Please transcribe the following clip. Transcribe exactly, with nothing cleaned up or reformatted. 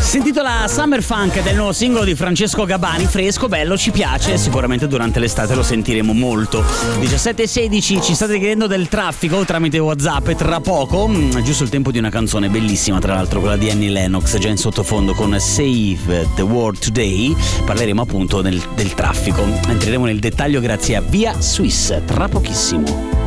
Si intitola Summer Funk del nuovo singolo di Francesco Gabani, fresco, bello, ci piace, sicuramente durante l'estate lo sentiremo molto. diciassette e sedici, ci state chiedendo del traffico tramite WhatsApp e tra poco, giusto il tempo di una canzone bellissima, tra l'altro quella di Annie Lennox, già in sottofondo con Save the World Today, parleremo appunto del, del traffico, entreremo nel dettaglio grazie a Via Swiss, tra pochissimo.